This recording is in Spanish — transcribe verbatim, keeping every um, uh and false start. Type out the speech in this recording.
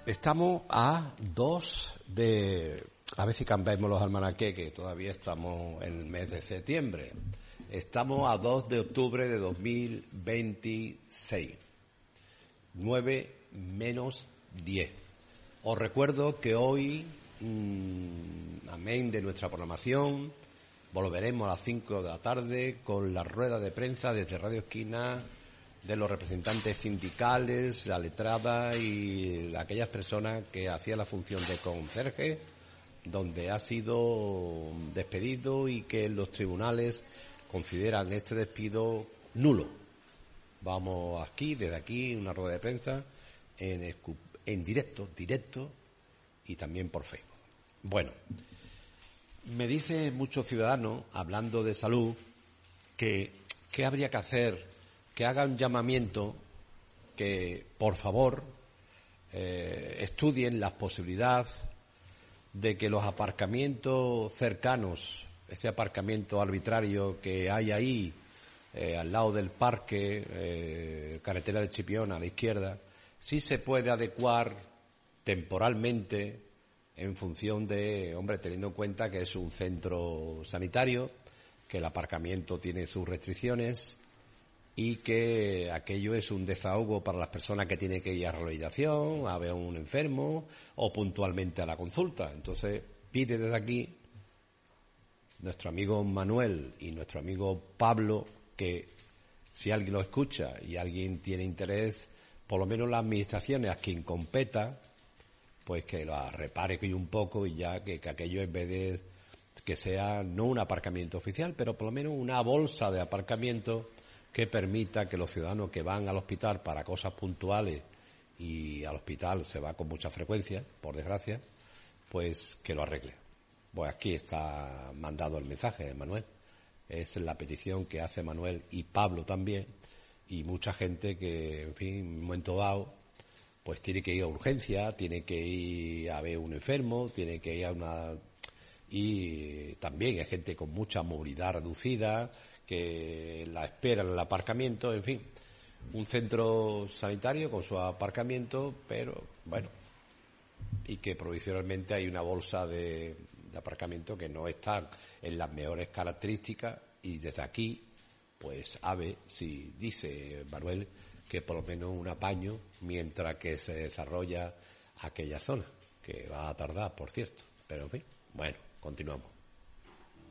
Estamos a dos de... A ver si cambiamos los almanaques, que todavía estamos en el mes de septiembre. Estamos a dos de octubre de dos mil veintiséis. nueve menos diez. Os recuerdo que hoy, mmm, amén de nuestra programación, volveremos a las cinco de la tarde con la rueda de prensa desde Radio Esquina de los representantes sindicales, la letrada y aquellas personas que hacían la función de conserje, donde ha sido despedido y que los tribunales consideran este despido nulo. Vamos aquí, desde aquí, una rueda de prensa en, en directo, directo y también por Facebook. Bueno, me dicen muchos ciudadanos, hablando de salud, que qué habría que hacer, que haga un llamamiento, que por favor eh, estudien las posibilidades de que los aparcamientos cercanos, ese aparcamiento arbitrario que hay ahí, eh, al lado del parque, eh, carretera de Chipiona a la izquierda, sí se puede adecuar temporalmente en función de, hombre, teniendo en cuenta que es un centro sanitario, que el aparcamiento tiene sus restricciones y que aquello es un desahogo para las personas que tienen que ir a rehabilitación, a ver a un enfermo o puntualmente a la consulta. Entonces pide desde aquí nuestro amigo Manuel y nuestro amigo Pablo que si alguien lo escucha y alguien tiene interés, por lo menos las administraciones a quien competa, pues que lo repare un poco y ya que, que aquello en vez de que sea no un aparcamiento oficial, pero por lo menos una bolsa de aparcamiento que permita que los ciudadanos que van al hospital para cosas puntuales, y al hospital se va con mucha frecuencia, por desgracia, pues que lo arregle. Pues aquí está mandado el mensaje, Manuel. Es la petición que hace Manuel y Pablo también, y mucha gente que, en fin, en un momento dado, pues tiene que ir a urgencia, tiene que ir a ver un enfermo, tiene que ir a una... Y también hay gente con mucha movilidad reducida, que la espera en el aparcamiento, en fin, un centro sanitario con su aparcamiento, pero bueno, y que provisionalmente hay una bolsa de, de aparcamiento que no está en las mejores características, y desde aquí, pues a ver si dice Manuel que por lo menos un apaño mientras que se desarrolla aquella zona, que va a tardar, por cierto, pero en fin, bueno, continuamos.